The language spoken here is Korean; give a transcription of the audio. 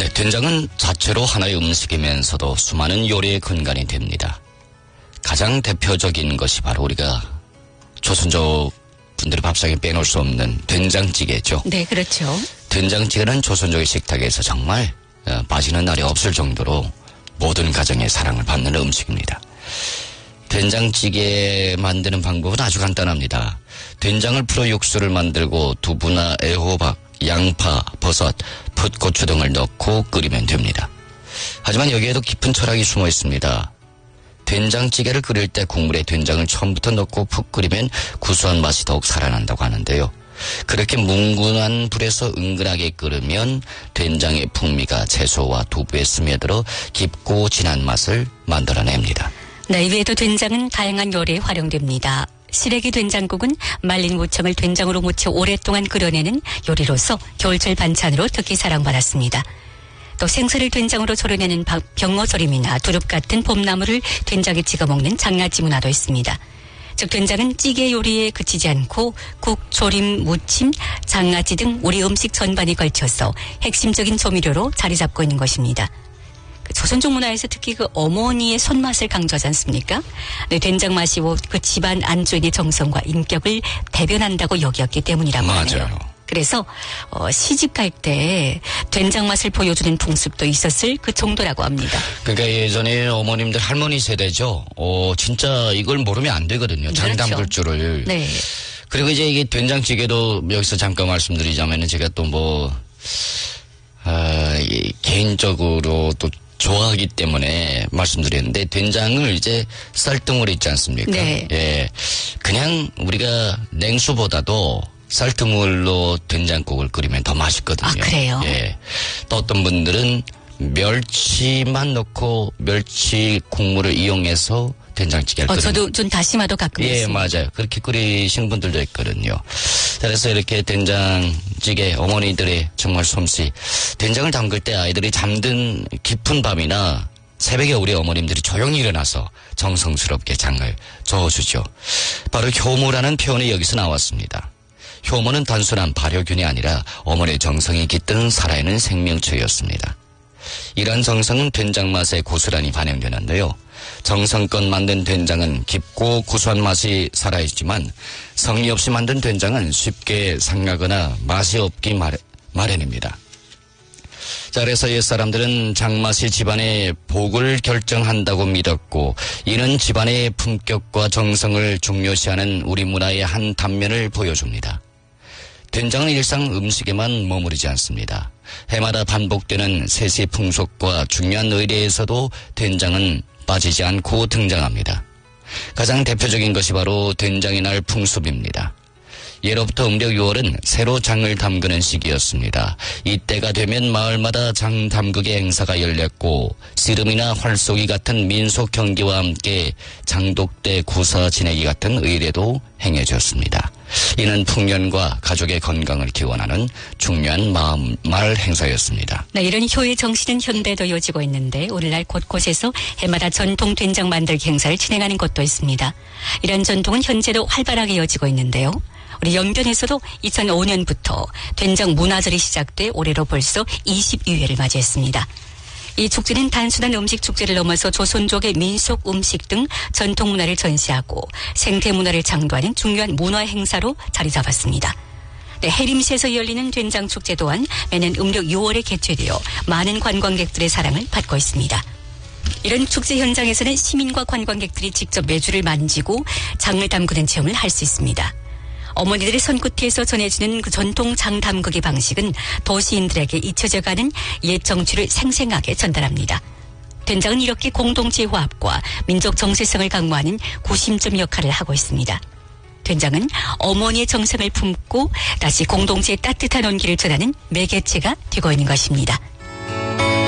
네, 된장은 자체로 하나의 음식이면서도 수많은 요리의 근간이 됩니다. 가장 대표적인 것이 바로 우리가 조선족 분들의 밥상에 빼놓을 수 없는 된장찌개죠. 네, 그렇죠. 된장찌개는 조선족의 식탁에서 정말 빠지는 날이 없을 정도로 모든 가정의 사랑을 받는 음식입니다. 된장찌개 만드는 방법은 아주 간단합니다. 된장을 풀어 육수를 만들고 두부나 애호박, 양파, 버섯, 풋고추 등을 넣고 끓이면 됩니다. 하지만 여기에도 깊은 철학이 숨어 있습니다. 된장찌개를 끓일 때 국물에 된장을 처음부터 넣고 푹 끓이면 구수한 맛이 더욱 살아난다고 하는데요. 그렇게 뭉근한 불에서 은근하게 끓으면 된장의 풍미가 채소와 두부에 스며들어 깊고 진한 맛을 만들어냅니다. 네, 이외에도 된장은 다양한 요리에 활용됩니다. 시래기 된장국은 말린 무청을 된장으로 무쳐 오랫동안 끓여내는 요리로서 겨울철 반찬으로 특히 사랑받았습니다. 또 생선을 된장으로 졸여내는 병어조림이나 두릅 같은 봄나물을 된장에 찍어 먹는 장아찌 문화도 있습니다. 즉 된장은 찌개 요리에 그치지 않고 국, 조림, 무침, 장아찌 등 우리 음식 전반에 걸쳐서 핵심적인 조미료로 자리 잡고 있는 것입니다. 조선족 문화에서 특히 그 어머니의 손맛을 강조하지 않습니까? 네, 된장 맛이 그 집안 안주인의 정성과 인격을 대변한다고 여겼기 때문이라고 하네요. 맞아요. 그래서 시집 갈 때 된장 맛을 보여주는 풍습도 있었을 그 정도라고 합니다. 그러니까 예전에 어머님들 할머니 세대죠. 진짜 이걸 모르면 안 되거든요. 장 그렇죠. 담글 줄을. 네. 그리고 이제 이게 된장찌개도 여기서 잠깐 말씀드리자면은 제가 또 개인적으로 또 좋아하기 때문에 말씀드렸는데 된장을 이제 쌀뜨물 있지 않습니까? 네. 예. 그냥 우리가 냉수보다도 쌀뜨물로 된장국을 끓이면 더 맛있거든요. 아, 그래요? 예. 또 어떤 분들은 멸치만 넣고 멸치 국물을 이용해서 된장찌개를 끓이는. 저도 좀 다시마도 가끔 예, 있습니다. 맞아요. 그렇게 끓이시는 분들도 있거든요. 그래서 이렇게 된장찌개 어머니들의 정말 솜씨. 된장을 담글 때 아이들이 잠든 깊은 밤이나 새벽에 우리 어머님들이 조용히 일어나서 정성스럽게 장을 저어주죠. 바로 효모라는 표현이 여기서 나왔습니다. 효모는 단순한 발효균이 아니라 어머니의 정성이 깃든 살아있는 생명체였습니다. 이러한 정성은 된장 맛에 고스란히 반영되는데요. 정성껏 만든 된장은 깊고 구수한 맛이 살아있지만 성의 없이 만든 된장은 쉽게 상하거나 맛이 없기 마련입니다. 자, 그래서 옛사람들은 장맛이 집안의 복을 결정한다고 믿었고 이는 집안의 품격과 정성을 중요시하는 우리 문화의 한 단면을 보여줍니다. 된장은 일상 음식에만 머무르지 않습니다. 해마다 반복되는 세시 풍속과 중요한 의례에서도 된장은 빠지지 않고 등장합니다. 가장 대표적인 것이 바로 된장의 날 풍습입니다. 예로부터 음력 6월은 새로 장을 담그는 시기였습니다. 이때가 되면 마을마다 장 담그기 행사가 열렸고 씨름이나 활쏘기 같은 민속 경기와 함께 장독대 구사 지내기 같은 의례도 행해졌습니다. 이는 풍년과 가족의 건강을 기원하는 중요한 말 행사였습니다. 네, 이런 효의 정신은 현대도 이어지고 있는데 오늘날 곳곳에서 해마다 전통 된장 만들기 행사를 진행하는 곳도 있습니다. 이런 전통은 현재도 활발하게 이어지고 있는데요. 우리 연변에서도 2005년부터 된장 문화절이 시작돼 올해로 벌써 22회를 맞이했습니다. 이 축제는 단순한 음식 축제를 넘어서 조선족의 민속 음식 등 전통 문화를 전시하고 생태 문화를 창조하는 중요한 문화 행사로 자리 잡았습니다. 네, 해림시에서 열리는 된장 축제 또한 매년 음력 6월에 개최되어 많은 관광객들의 사랑을 받고 있습니다. 이런 축제 현장에서는 시민과 관광객들이 직접 메주를 만지고 장을 담그는 체험을 할 수 있습니다. 어머니들의 손끝에서 전해지는 그 전통 장 담그기 방식은 도시인들에게 잊혀져가는 옛 정취를 생생하게 전달합니다. 된장은 이렇게 공동체의 화합과 민족 정체성을 강조하는 구심점 역할을 하고 있습니다. 된장은 어머니의 정성을 품고 다시 공동체의 따뜻한 온기를 전하는 매개체가 되고 있는 것입니다.